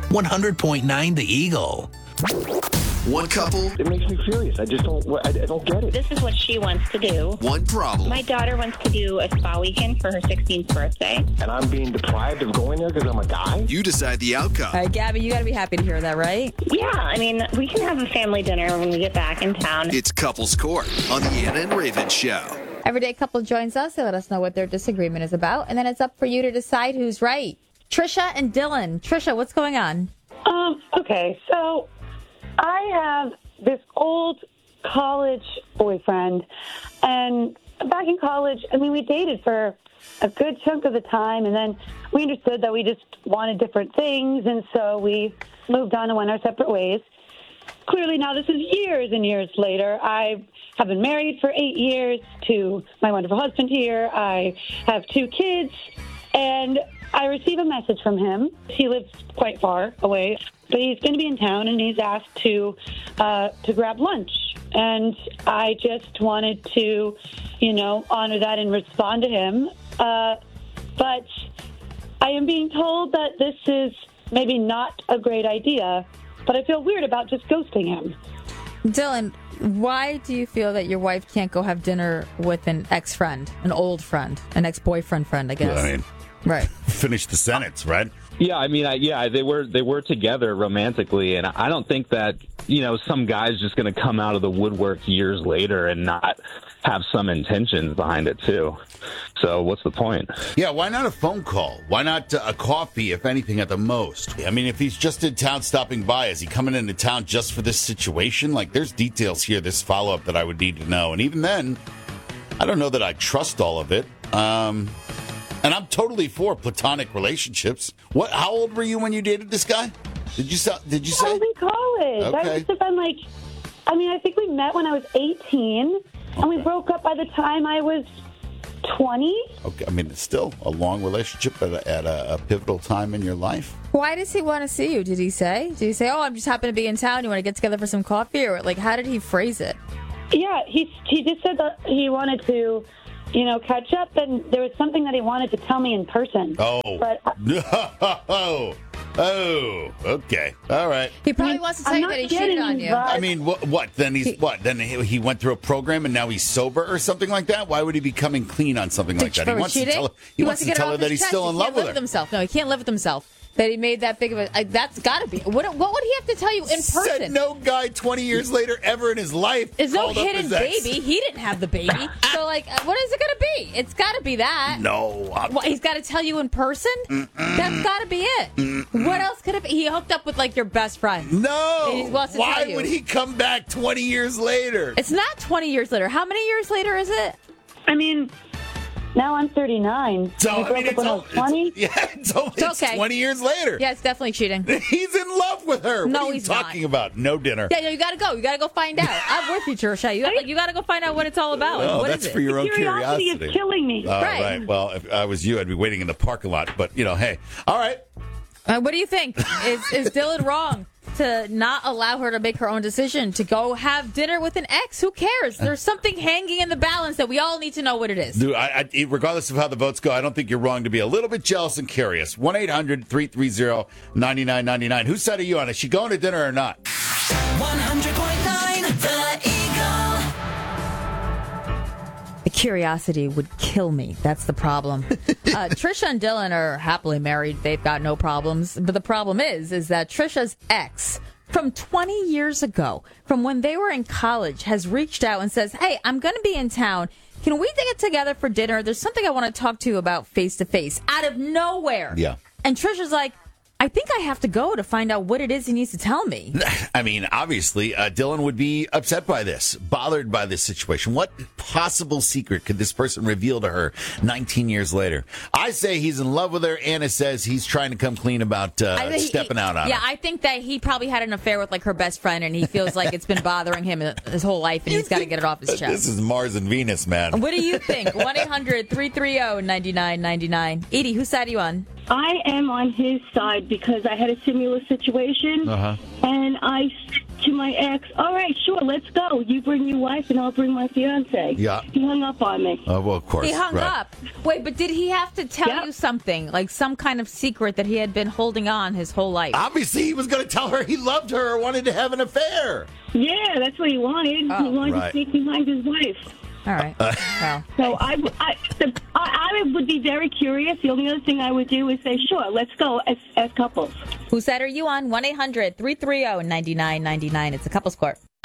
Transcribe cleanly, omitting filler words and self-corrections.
100.9 The Eagle. One couple. It makes me furious. I don't get it. This is what she wants to do. One problem. My daughter wants to do a spa weekend for her 16th birthday. And I'm being deprived of going there because I'm a guy? You decide the outcome. All right, Gabby, you got to be happy to hear that, right? Yeah, I mean, we can have a family dinner when we get back in town. It's Couples Court on the Anna and Raven Show. Everyday couple joins us. They let us know what their disagreement is about, and then it's up for you to decide who's right. Trisha and Dylan. Trisha, what's going on? Okay, so I have this old college boyfriend, and back in college, I mean, we dated for a good chunk of the time, and then we understood that we just wanted different things, and so we moved on and went our separate ways. Clearly, now this is years and years later. I have been married for 8 years to my wonderful husband here. I have 2 kids, and I receive a message from him. He lives quite far away, but he's going to be in town, and he's asked to grab lunch. And I just wanted to, honor that and respond to him. But I am being told that this is maybe not a great idea, but I feel weird about just ghosting him. Dylan, why do you feel that your wife can't go have dinner with an ex-friend, an old friend, an ex-boyfriend friend, I guess? I mean, right. Finish the sentence, right? Yeah, I mean, they were together romantically, and I don't think that some guy's just going to come out of the woodwork years later and not have some intentions behind it too. So what's the point? Yeah, why not a phone call? Why not a coffee, if anything, at the most? I mean, if he's just in town stopping by, is he coming into town just for this situation? Like, there's details here, this follow-up that I would need to know. And even then, I don't know that I trust all of it. And I'm totally for platonic relationships. How old were you when you dated this guy? Did you say? I was in college. Okay. I must have been I think we met when I was 18, and we broke up by the time I was 20. Okay, I mean, it's still a long relationship at a pivotal time in your life. Why does he want to see you? Did he say? Did he say, I'm just happen to be in town, you want to get together for some coffee? Or, how did he phrase it? Yeah, he just said that he wanted to catch up, and there was something that he wanted to tell me in person. Oh. But okay. All right. He probably wants to tell you that he cheated on you. I mean, what? Then Then he went through a program and now he's sober or something like that? Why would he be coming clean on something like that? He wants to tell her that he's still in love with her. Himself. No, he can't live with himself. That he made that big of a... that's got to be... What would he have to tell you in person? Said no guy 20 years later ever in his life. There's no hidden baby. He didn't have the baby. So, what is it going to be? It's got to be that. No. He's got to tell you in person? That's got to be it. What else could it be? He hooked up with, your best friend. No. And he wants to tell you. Why would he come back 20 years later? It's not 20 years later. How many years later is it? I mean... Now I'm 39. So, when I was 20? It's okay. 20 years later. Yeah, it's definitely cheating. He's in love with her. No, what are you talking about? No dinner. Yeah, you got to go. You got to go find out. I'm with you, Trisha. You got to go find out what it's all about. No, what that's is it? for your own Curiosity is killing me. Right. Well, if I was you, I'd be waiting in the parking lot. But, hey. All right. What do you think? Is Dylan wrong to not allow her to make her own decision to go have dinner with an ex? Who cares? There's something hanging in the balance that we all need to know what it is. Dude, regardless of how the votes go, I don't think you're wrong to be a little bit jealous and curious. 1-800-330-9999. Whose side are you on? Is she going to dinner or not? 100.9 The Eagle. The curiosity would kill me. That's the problem. Trisha and Dylan are happily married. They've got no problems. But the problem is that Trisha's ex from 20 years ago, from when they were in college, has reached out and says, hey, I'm going to be in town. Can we get together for dinner? There's something I want to talk to you about face to face. Out of nowhere. Yeah. And Trisha's like, I think I have to go to find out what it is he needs to tell me. I mean, obviously, Dylan would be upset by this, bothered by this situation. What possible secret could this person reveal to her 19 years later? I say he's in love with her. Anna says he's trying to come clean about stepping out on her. Yeah, I think that he probably had an affair with her best friend, and he feels like it's been bothering him his whole life, and he's got to get it off his chest. This is Mars and Venus, man. What do you think? 1-800-330-9999. Edie, whose side are you on? I am on his side because I had a similar situation, and I to my ex, all right, sure, let's go. You bring your wife and I'll bring my fiance. Yeah. He hung up on me. Oh, well, of course. He hung right. up. Wait, but did he have to tell Yep. you something, like some kind of secret that he had been holding on his whole life? Obviously, he was going to tell her he loved her or wanted to have an affair. Yeah, that's what he wanted. Oh, he wanted right. to sneak behind his wife. All right. Well, So I would be very curious. The only other thing I would do is say, sure, let's go as couples. whose side are you on? 1-800-330-9999. It's a couple's court.